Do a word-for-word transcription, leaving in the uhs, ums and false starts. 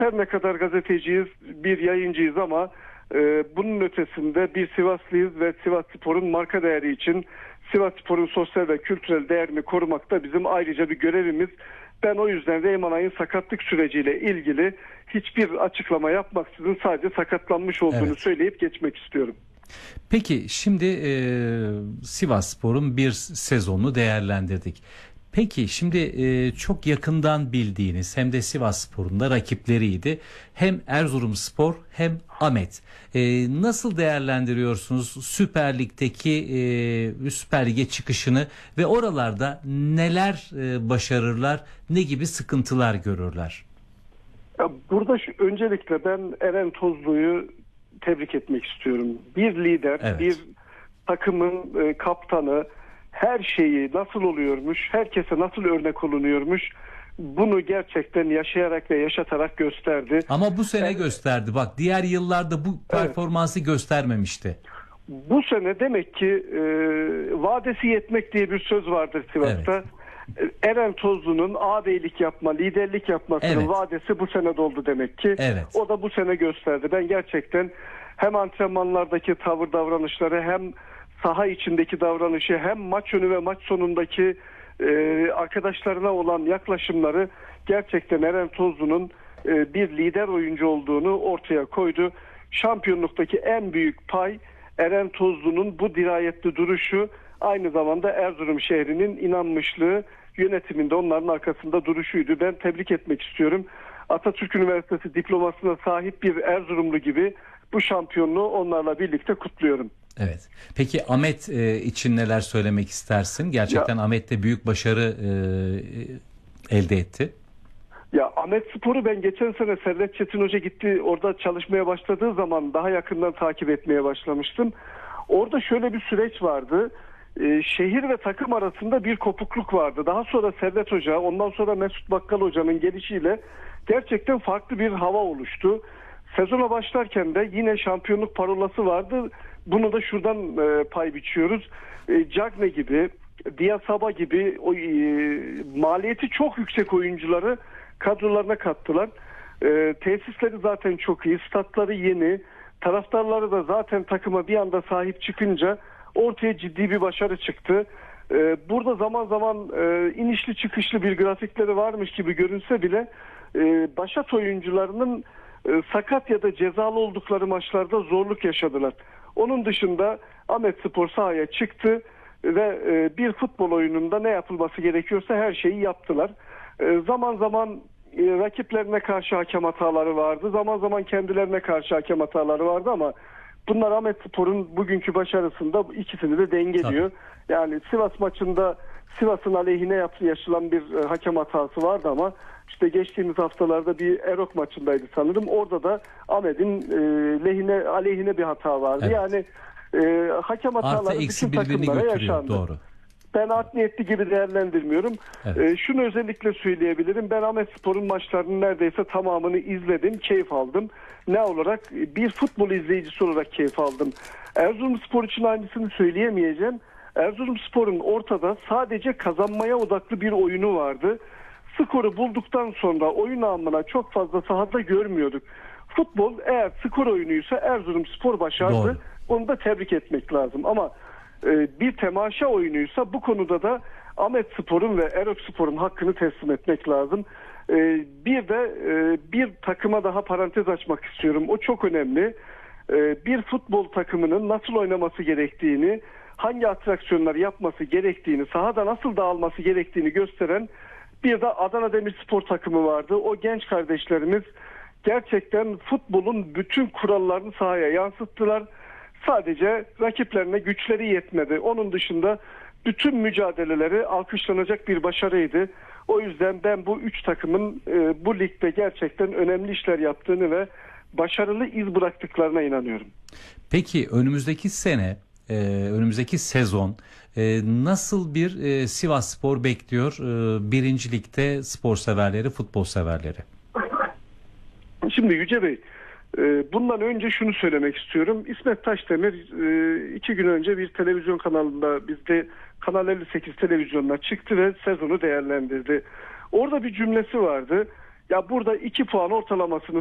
her ne kadar gazeteciyiz, bir yayıncıyız ama e, bunun ötesinde bir Sivaslıyız ve Sivasspor'un marka değeri için Sivasspor'un sosyal ve kültürel değerini korumak da bizim ayrıca bir görevimiz. Ben o yüzden Reyman Ay'ın sakatlık süreciyle ilgili hiçbir açıklama yapmaksızın sadece sakatlanmış olduğunu Evet. söyleyip geçmek istiyorum. Peki şimdi e, Sivasspor'un bir sezonunu değerlendirdik. Peki şimdi e, çok yakından bildiğiniz hem de Sivasspor'un da rakipleriydi. Hem Erzurumspor hem Ahmet. E, nasıl değerlendiriyorsunuz Süper Lig'deki e, Süper Lig'e çıkışını ve oralarda neler e, başarırlar, ne gibi sıkıntılar görürler? Burada şu, öncelikle ben Eren Tozlu'yu tebrik etmek istiyorum. Bir lider, Evet. bir takımın e, kaptanı, her şeyi nasıl oluyormuş, herkese nasıl örnek olunuyormuş, bunu gerçekten yaşayarak ve yaşatarak gösterdi. Ama bu sene Evet. gösterdi. Bak diğer yıllarda bu performansı göstermemişti. Bu sene demek ki e, vadesi yetmek diye bir söz vardır Sivas'ta. Evet. Eren Tozlu'nun ağabeylik yapma, liderlik yapmasının Evet. vadesi bu sene doldu demek ki. Evet. O da bu sene gösterdi. Ben gerçekten hem antrenmanlardaki tavır davranışları, hem saha içindeki davranışı, hem maç önü ve maç sonundaki e, arkadaşlarına olan yaklaşımları gerçekten Eren Tozlu'nun e, bir lider oyuncu olduğunu ortaya koydu. Şampiyonluktaki en büyük pay Eren Tozlu'nun bu dirayetli duruşu, aynı zamanda Erzurum şehrinin inanmışlığı, yönetiminde onların arkasında duruşuydu. Ben tebrik etmek istiyorum. Atatürk Üniversitesi diplomasına sahip bir Erzurumlu gibi bu şampiyonluğu onlarla birlikte kutluyorum. Evet. Peki Ahmet e, için neler söylemek istersin? Gerçekten Ya, Ahmet de büyük başarı e, elde etti. Ya Ahmet Spor'u ben geçen sene Servet Çetin Hoca gitti, orada çalışmaya başladığı zaman daha yakından takip etmeye başlamıştım. Orada şöyle bir süreç vardı. Ee, şehir ve takım arasında bir kopukluk vardı. Daha sonra Servet Hoca, ondan sonra Mesut Bakkal Hoca'nın gelişiyle gerçekten farklı bir hava oluştu. Sezona başlarken de yine şampiyonluk parolası vardı. Bunu da şuradan e, pay biçiyoruz. E, Cagne gibi, Diasaba gibi o, e, maliyeti çok yüksek oyuncuları kadrolarına kattılar. E, tesisleri zaten çok iyi, statları yeni, taraftarları da zaten takıma bir anda sahip çıkınca ortaya ciddi bir başarı çıktı. E, burada zaman zaman e, inişli çıkışlı bir grafikleri varmış gibi görünse bile e, başat oyuncularının e, sakat ya da cezalı oldukları maçlarda zorluk yaşadılar. Onun dışında Ahmetspor sahaya çıktı ve e, bir futbol oyununda ne yapılması gerekiyorsa her şeyi yaptılar. E, zaman zaman e, rakiplerine karşı hakem hataları vardı. Zaman zaman kendilerine karşı hakem hataları vardı ama bunlar Ahmetspor'un bugünkü başarısında ikisini de dengeliyor. Tabii. Yani Sivas maçında Sivas'ın aleyhine yaşanan bir e, hakem hatası vardı ama işte geçtiğimiz haftalarda bir Erok maçındaydı sanırım. Orada da Ahmet'in e, lehine aleyhine bir hata vardı. Evet. Yani e, hakem hataları bütün takımlara yaşandı. Doğru. Ben art niyetli gibi değerlendirmiyorum. Evet. E, şunu özellikle söyleyebilirim. Ben Ahmetspor'un maçlarının neredeyse tamamını izledim, keyif aldım. Ne olarak? Bir futbol izleyicisi olarak keyif aldım. Erzurumspor için aynısını söyleyemeyeceğim. Erzurumspor'un ortada sadece kazanmaya odaklı bir oyunu vardı. Skoru bulduktan sonra oyun anlamına çok fazla sahada görmüyorduk. Futbol eğer skor oyunuysa Erzurumspor başardı. Doğru. Onu da tebrik etmek lazım. Ama e, bir temaşa oyunuysa bu konuda da Ahmetspor'un ve Erokspor'un hakkını teslim etmek lazım. E, bir de e, bir takıma daha parantez açmak istiyorum. O çok önemli. E, bir futbol takımının nasıl oynaması gerektiğini, hangi atraksiyonlar yapması gerektiğini, sahada nasıl dağılması gerektiğini gösteren bir de Adana Demirspor takımı vardı. O genç kardeşlerimiz gerçekten futbolun bütün kurallarını sahaya yansıttılar. Sadece rakiplerine güçleri yetmedi. Onun dışında bütün mücadeleleri alkışlanacak bir başarıydı. O yüzden ben bu üç takımın e, bu ligde gerçekten önemli işler yaptığını ve başarılı iz bıraktıklarına inanıyorum. Peki önümüzdeki sene, e, önümüzdeki sezon e, nasıl bir e, Sivasspor bekliyor e, birinci ligde spor severleri, futbol severleri? Şimdi Yüce Bey, bundan önce şunu söylemek istiyorum. İsmet Taşdemir iki gün önce bir televizyon kanalında, bizde Kanal elli sekiz televizyonuna çıktı ve sezonu değerlendirdi. Orada bir cümlesi vardı. Ya burada iki puan ortalamasını